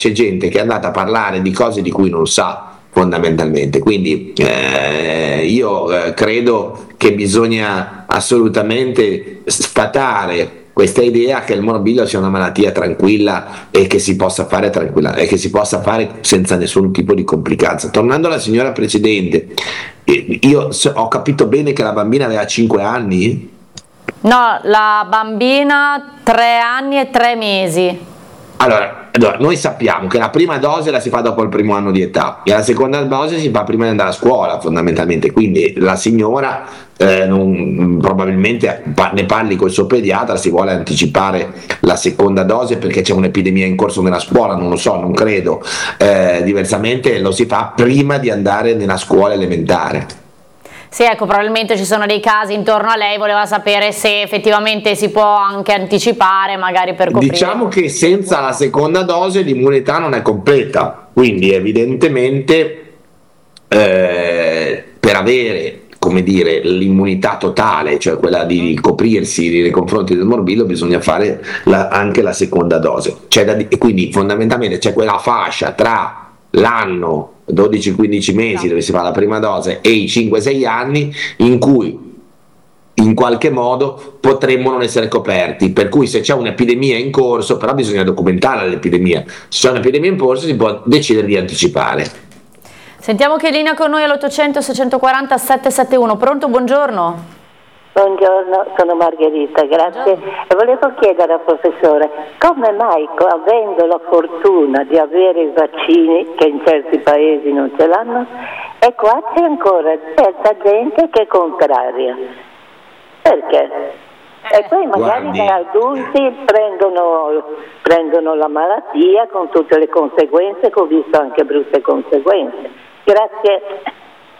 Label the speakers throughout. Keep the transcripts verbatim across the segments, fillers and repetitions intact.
Speaker 1: c'è gente che è andata a parlare di cose di cui non sa fondamentalmente, quindi eh, io eh, credo che bisogna assolutamente sfatare questa idea che il morbillo sia una malattia tranquilla e che si possa fare tranquilla e che si possa fare senza nessun tipo di complicanza. Tornando alla signora precedente, io ho capito bene che la bambina aveva cinque anni?
Speaker 2: No, la bambina tre anni e tre mesi.
Speaker 1: Allora, allora, noi sappiamo che la prima dose la si fa dopo il primo anno di età e la seconda dose si fa prima di andare a scuola fondamentalmente, quindi la signora eh, non, probabilmente ne parli col suo pediatra, si vuole anticipare la seconda dose perché c'è un'epidemia in corso nella scuola, non lo so, non credo, eh, diversamente lo si fa prima di andare nella scuola elementare.
Speaker 2: Sì, ecco, probabilmente ci sono dei casi intorno a lei, voleva sapere se effettivamente si può anche anticipare, magari per coprire.
Speaker 1: Diciamo che senza la seconda dose l'immunità non è completa, quindi evidentemente eh, per avere, come dire, l'immunità totale, cioè quella di coprirsi nei confronti del morbillo, bisogna fare la, anche la seconda dose. C'è da, e quindi fondamentalmente c'è quella fascia tra l'anno dodici quindici mesi dove si fa la prima dose e i cinque sei anni in cui in qualche modo potremmo non essere coperti, per cui se c'è un'epidemia in corso, però bisogna documentare l'epidemia, se c'è un'epidemia in corso si può decidere di anticipare.
Speaker 2: Sentiamo che è in linea con noi all'ottocento seicentoquaranta settecentosettantuno. Pronto, buongiorno.
Speaker 3: Buongiorno, sono Margherita, grazie. E volevo chiedere al professore come mai, avendo la fortuna di avere i vaccini, che in certi paesi non ce l'hanno, e qua c'è ancora certa gente che è contraria. Perché? E poi magari
Speaker 1: Guardi.
Speaker 3: gli adulti prendono, prendono la malattia con tutte le conseguenze, che ho visto anche brutte conseguenze. Grazie.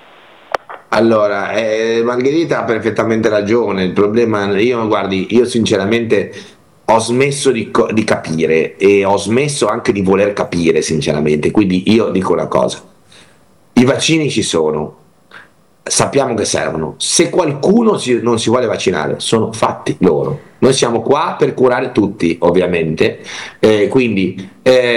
Speaker 1: Allora, eh, Margherita ha perfettamente ragione, il problema, io guardi, io sinceramente ho smesso di, di capire e ho smesso anche di voler capire sinceramente, quindi io dico una cosa, i vaccini ci sono, sappiamo che servono, se qualcuno si, non si vuole vaccinare sono fatti loro, noi siamo qua per curare tutti ovviamente, eh, quindi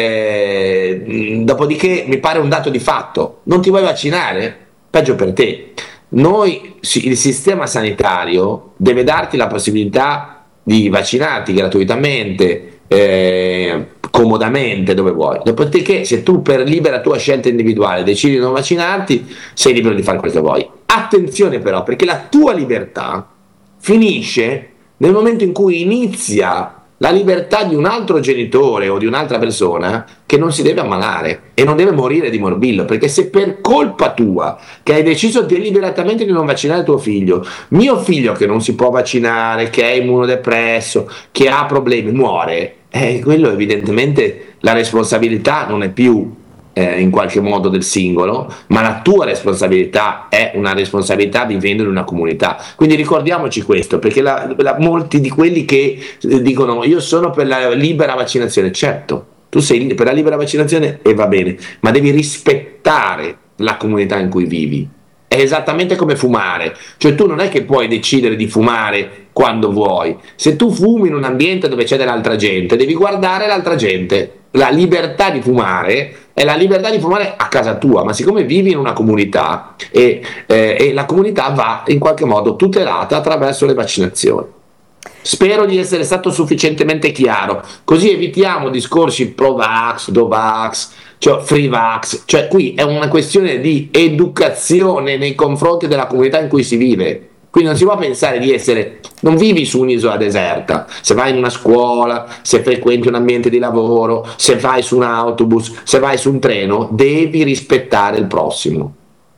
Speaker 1: eh, dopodiché mi pare un dato di fatto, non ti vuoi vaccinare? Peggio per te. Noi, il sistema sanitario deve darti la possibilità di vaccinarti gratuitamente, eh, comodamente dove vuoi. Dopodiché, se tu per libera tua scelta individuale decidi di non vaccinarti, sei libero di fare quello che vuoi. Attenzione però, perché la tua libertà finisce nel momento in cui inizia la libertà di un altro genitore o di un'altra persona che non si deve ammalare e non deve morire di morbillo, perché se per colpa tua che hai deciso deliberatamente di non vaccinare tuo figlio, mio figlio che non si può vaccinare, che è immunodepresso, che ha problemi, muore, eh, quello evidentemente la responsabilità non è più Eh, in qualche modo del singolo, ma la tua responsabilità è una responsabilità vivendo in una comunità. Quindi ricordiamoci questo, perché la, la, molti di quelli che eh, dicono io sono per la libera vaccinazione, certo, tu sei per la libera vaccinazione e va bene, ma devi rispettare la comunità in cui vivi. È esattamente come fumare, cioè tu non è che puoi decidere di fumare quando vuoi, se tu fumi in un ambiente dove c'è dell'altra gente, devi guardare l'altra gente. La libertà di fumare è la libertà di fumare a casa tua, ma siccome vivi in una comunità e, eh, e la comunità va in qualche modo tutelata attraverso le vaccinazioni. Spero di essere stato sufficientemente chiaro, così evitiamo discorsi pro-vax, do-vax, cioè free-vax, cioè qui è una questione di educazione nei confronti della comunità in cui si vive. Quindi non si può pensare di essere, non vivi su un'isola deserta, se vai in una scuola, se frequenti un ambiente di lavoro, se vai su un autobus, se vai su un treno, devi rispettare il prossimo.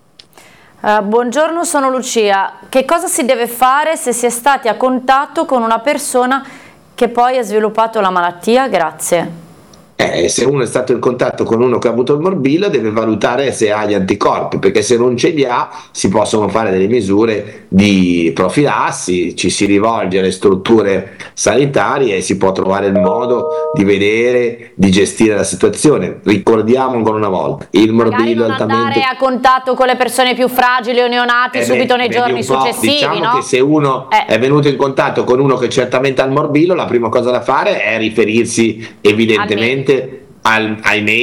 Speaker 2: Uh, buongiorno, sono Lucia. Che cosa si deve fare se si è stati a contatto con una persona che poi ha sviluppato la malattia? Grazie.
Speaker 1: Eh, se uno è stato in contatto con uno che ha avuto il morbillo deve valutare se ha gli anticorpi, perché se non ce li ha si possono fare delle misure di profilassi, ci si rivolge alle strutture sanitarie e si può trovare il modo di vedere, di gestire la situazione. Ricordiamo ancora una volta, il morbillo
Speaker 2: non
Speaker 1: altamente...
Speaker 2: andare a contatto con le persone più fragili o neonati eh subito beh, nei giorni successivi,
Speaker 1: diciamo
Speaker 2: no?
Speaker 1: che se uno eh. è venuto in contatto con uno che certamente ha il morbillo, la prima cosa da fare è riferirsi evidentemente al, ai medici